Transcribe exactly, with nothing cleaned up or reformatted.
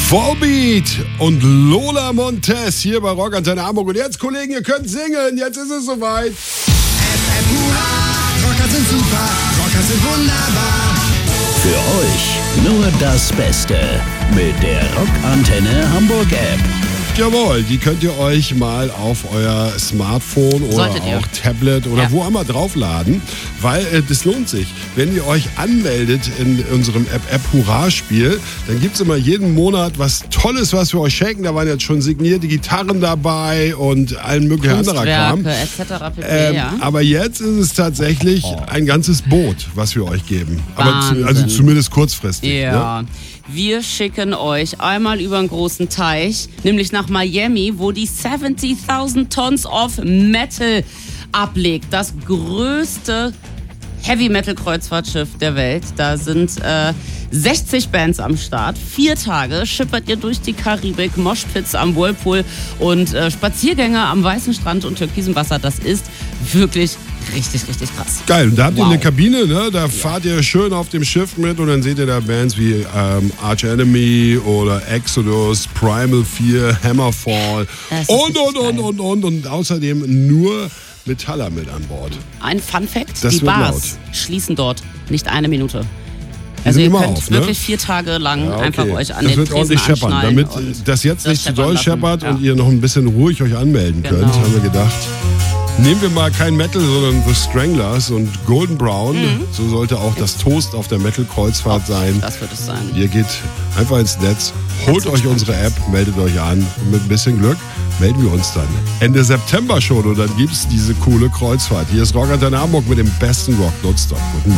Volbeat und Lola Montez hier bei Rock Antenne Hamburg. Und jetzt, Kollegen, ihr könnt singen. Jetzt ist es soweit. F F Hurra, Rocker sind super, Rocker sind wunderbar. Für euch nur das Beste mit der Rock Antenne Hamburg App. Jawohl, die könnt ihr euch mal auf euer Smartphone oder Solltet ihr. auch Tablet oder Ja. wo immer draufladen, weil äh, das lohnt sich. Wenn ihr euch anmeldet in unserem App-App Hurra-Spiel, dann gibt es immer jeden Monat was Tolles, was wir euch schenken. Da waren jetzt schon signierte Gitarren dabei und allen möglichen anderer Kram. Kunstwerke et cetera pp. Ähm, ja. Aber jetzt ist es tatsächlich ein ganzes Boot, was wir euch geben. Aber zu, Wahnsinn. also zumindest kurzfristig. Ja. Ne? Wir schicken euch einmal über einen großen Teich, nämlich nach Miami, wo die siebzigtausend Tons of Metal ablegt. Das größte Heavy-Metal-Kreuzfahrtschiff der Welt. Da sind äh, sechzig Bands am Start. Vier Tage schippert ihr durch die Karibik, Moshpits am Whirlpool und äh, Spaziergänge am weißen Strand und türkisem Wasser. Das ist wirklich richtig, richtig krass. Geil, und da habt ihr Wow. eine Kabine, ne? Da fahrt ihr schön auf dem Schiff mit und dann seht ihr da Bands wie ähm, Arch Enemy oder Exodus, Primal vier, Hammerfall Das ist und, richtig und, und, geil. und, und, und außerdem nur Metaller mit an Bord. Ein Fun Fact, Das die wird Bars schließen dort nicht eine Minute. Die Also sind ihr immer könnt auf, ne? wirklich vier Tage lang Ja, okay. einfach euch an das den wird Tresen ordentlich scheppern, anschnallen damit und das jetzt das nicht zu scheppern doll lassen. scheppert Ja. und ihr noch ein bisschen ruhig euch anmelden könnt, Genau. haben wir gedacht. Nehmen wir mal kein Metal, sondern The Stranglers und Golden Brown. Mhm. So sollte auch das Toast auf der Metal-Kreuzfahrt sein. Das wird es sein. Ihr geht einfach ins Netz, holt euch unsere App, meldet euch an und mit ein bisschen Glück melden wir uns dann Ende September schon und dann gibt's diese coole Kreuzfahrt. Hier ist Rock Antenne Hamburg mit dem besten Rock nonstop. Guten